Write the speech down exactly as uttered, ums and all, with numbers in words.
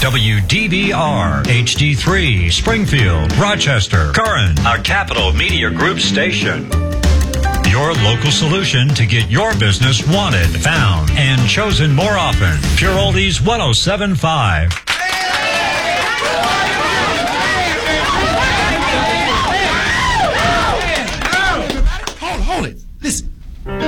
W D B R, H D three, Springfield, Rochester, Curran, a Capital Media Group station. Your local solution to get your business wanted, found, and chosen more often. Pure Oldies one oh seven point five.